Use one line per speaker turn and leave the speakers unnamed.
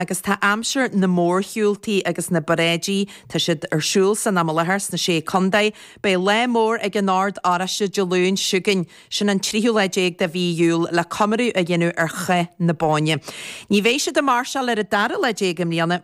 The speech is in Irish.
agus tá amsir na mórthúiltaí agus na baréidí tá siad arsúil san amlahars na sé condaid be le mór ag an nád áraise de lún siúgain sin an tríúlaidéag de bhíúil le camarú a dhéanú ar che na báine. Ní bhééis siad a marseall ar a dara leidéag am líana